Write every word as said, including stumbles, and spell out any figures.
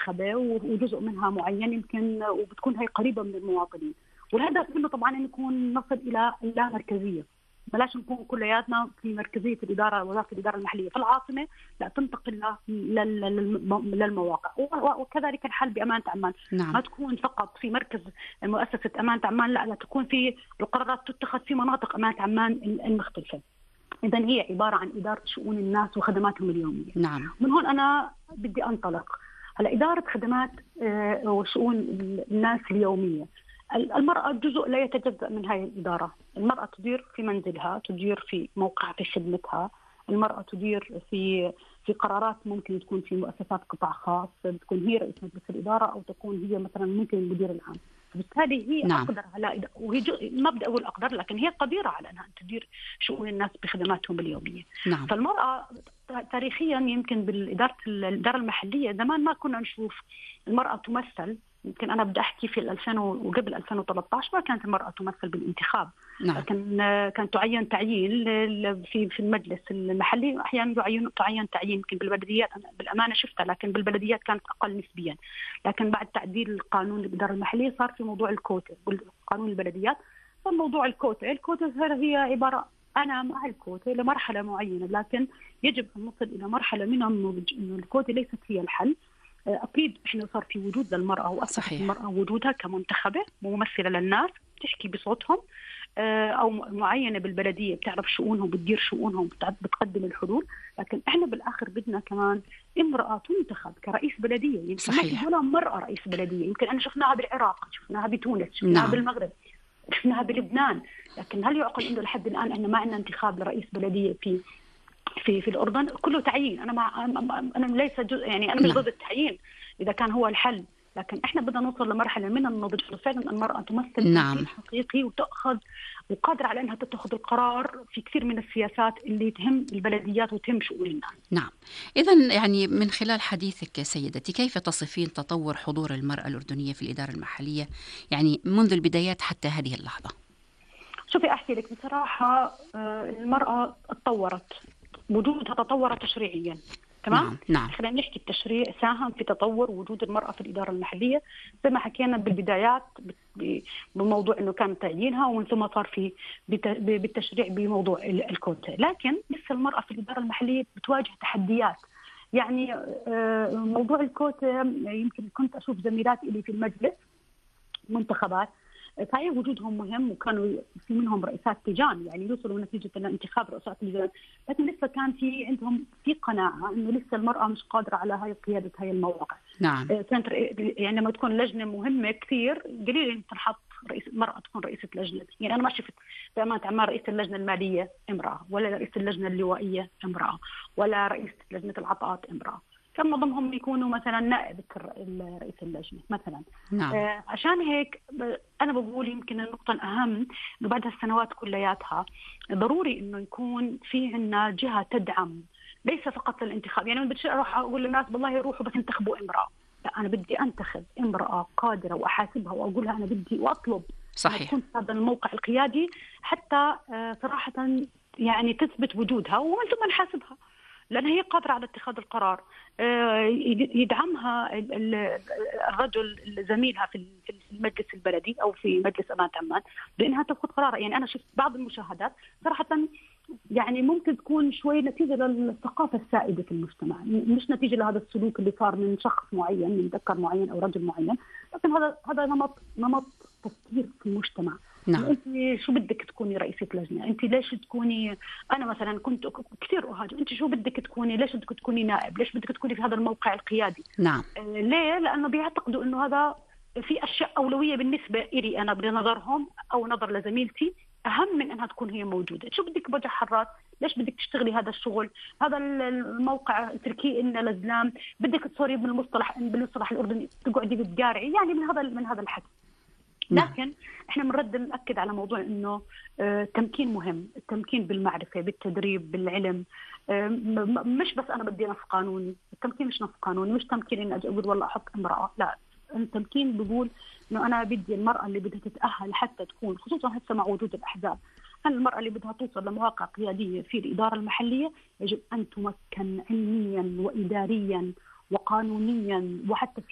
منتخبة وجزء منها معين يمكن، وبتكون هي قريبة من المواطنين. والهدف منه طبعا أن يكون نصل إلى اللامركزية، بلاش نكون كلياتنا في مركزية الإدارة، وزارة الإدارة المحلية في العاصمة، لا تنتقل للمواقع. وكذلك الحل بأمانة عمان، نعم. ما تكون فقط في مركز مؤسسة أمانة عمان، لا, لا تكون في القرارات تتخذ في مناطق أمانة عمان المختلفة. إذا هي عبارة عن إدارة شؤون الناس وخدماتهم اليومية. نعم. من هون أنا بدي أنطلق على إدارة خدمات وشؤون الناس اليومية. المرأة جزء لا يتجزأ من هذه الإدارة. المرأة تدير في منزلها، تدير في موقع في خدمتها، المرأة تدير في في قرارات ممكن تكون في مؤسسات قطاع خاص، تكون هي رئيس مجلس الإدارة أو تكون هي مثلا ممكن المدير العام. بالتالي هي نعم. أقدر على، وهي ما بدي أقول أقدر، لكن هي قديرة على أنها تدير شؤون الناس بخدماتهم اليومية. نعم. فالمرأة تاريخيا يمكن بالإدارة الإدارة المحلية زمان ما كنا نشوف المرأة تمثل. يمكن أنا بدي أحكي في الألفين وقبل ألفين وثلاثة عشر ما كانت المرأة تمثل بالانتخاب. نعم. لكن كانت تعين تعيين في في المجلس المحلي، أحيانا يعين تعين تعيين. يمكن بالبلديات أنا بالأمانة شفتها، لكن بالبلديات كانت أقل نسبيا. لكن بعد تعديل القانون الإدارة المحلية صار في موضوع الكوتا قانون البلديات. فموضوع الكوتا الكوتا هي عبارة، أنا مع الكوتا لمرحلة معينة، لكن يجب أن نصل إلى مرحلة من النضج إنه الكوتا ليست هي الحل. أكيد إحنا صار في وجود للمرأة، وأثبتت المرأة وجودها كمنتخبة ممثلة للناس تحكي بصوتهم، أو معينة بالبلدية بتعرف شؤونهم، بتدير شؤونهم، بتقدم الحلول. لكن إحنا بالآخر بدنا كمان امرأة تنتخب كرئيس بلدية. يمكن ما في ولا مرأة رئيس بلدية. يمكن أنا شفناها بالعراق، شفناها بتونس، شفناها نعم. بالمغرب، شفناها بلبنان. لكن هل يعقل إنه لحد الآن إحنا ما عندنا انتخاب لرئيس بلدية في في في الأردن؟ كله تعيين. أنا مع أنا ليس جزء، يعني أنا مش ضد التعيين إذا كان هو الحل، لكن إحنا بدنا نوصل لمرحلة من النضج فعلا المرأة تمثل نعم. تمثيل حقيقي، وتأخذ وقادرة على أنها تتخذ القرار في كثير من السياسات اللي تهم البلديات وتهم شؤون الناس. نعم. إذن يعني من خلال حديثك سيدتي، كيف تصفين تطور حضور المرأة الأردنية في الإدارة المحلية يعني منذ البدايات حتى هذه اللحظة؟ شوفي أحكي لك بصراحة، المرأة تطورت، وجودها تطور تشريعيا. تمام. نعم. نعم. خلينا نحكي التشريع ساهم في تطور وجود المرأة في الإدارة المحلية زي ما حكينا بالبدايات، بموضوع إنه كان تعيينها، ومن ثم صار في بالتشريع بموضوع الكوتا. لكن لسه المرأة في الإدارة المحلية بتواجه تحديات. يعني موضوع الكوتا يمكن كنت أشوف زميلات إلي في المجلس منتخبات صحيح وجودهم مهم، وكانوا في منهم رئيسات لجان يعني يوصلوا نتيجة انتخاب رئيسات لجان، لكن لسه كان في عندهم في قناعة إنه لسه المرأة مش قادرة على هاي قيادة هاي المواقع. نعم. كانت يعني لما تكون لجنة مهمة كثير قليل إن تنحط رئيس مرأة تكون رئيسة لجنة. يعني أنا ما شفت بأمانة عمان رئيس اللجنة المالية امرأة، ولا رئيس اللجنة اللوائية امرأة، ولا رئيس لجنة العطاءات امرأة. كان معظمهم يكونوا مثلا نائب رئيس اللجنة مثلا. نعم. آه عشان هيك أنا بقول يمكن النقطة الأهم إنه بعد هالسنوات كلياتها ضروري إنه يكون في عنا جهة تدعم، ليس فقط للانتخاب. يعني ما بديش أروح أقول للناس والله روحوا بس انتخبوا امرأة، لا أنا بدي أنتخب امرأة قادرة وأحاسبها وأقولها أنا بدي وأطلب صحيح. تكون في هذا الموقع القيادي حتى آه صراحة يعني تثبت وجودها، ومن ثم نحاسبها لأن هي قادرة على اتخاذ القرار. يدعمها الرجل زميلها في المجلس البلدي أو في مجلس أمانة عمان بأنها تأخذ قرار. يعني أنا شفت بعض المشاهدات صراحة يعني ممكن تكون شوي نتيجة للثقافة السائدة في المجتمع، مش نتيجة لهذا السلوك اللي صار من شخص معين، من ذكر معين أو رجل معين، لكن هذا هذا نمط نمط تفكير في المجتمع. نعم. انت شو بدك تكوني رئيسة لجنة؟ انت ليش تكوني، انا مثلا كنت كثير اهاجم، انت شو بدك تكوني؟ ليش بدك تكوني نائب؟ ليش بدك تكوني في هذا الموقع القيادي؟ نعم. آه ليه؟ لانه بيعتقدوا انه هذا في اشياء اولوية بالنسبة لي انا بنظرهم او نظر لزميلتي اهم من انها تكون هي موجودة. شو بدك بوجه حرات؟ ليش بدك تشتغلي هذا الشغل؟ هذا الموقع تركيه إن لزلام، بدك تصوري بالمصطلح بالمصطلح الاردني تقعدي بتقارعي، يعني من هذا من هذا الحكي. لكن احنا بنرد نأكد على موضوع انه التمكين مهم، التمكين بالمعرفة بالتدريب بالعلم. مش بس انا بدي نص قانوني، التمكين مش نص قانوني، مش تمكين اني اجي اقول والله احط امرأة، لا التمكين بقول انه انا بدي المرأة اللي بدها تتأهل حتى تكون، خصوصا هسه مع وجود الاحزاب، أن المرأة اللي بدها توصل لمواقع قيادية في الإدارة المحلية يجب أن تمكن علميا وإداريا وقانونيا وحتى